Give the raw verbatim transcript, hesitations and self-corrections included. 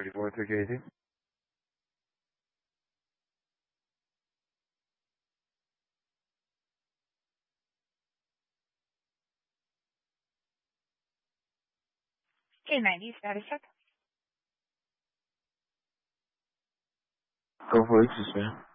thirty-four, three K eighteen. K ninety, status check. Go for it, man.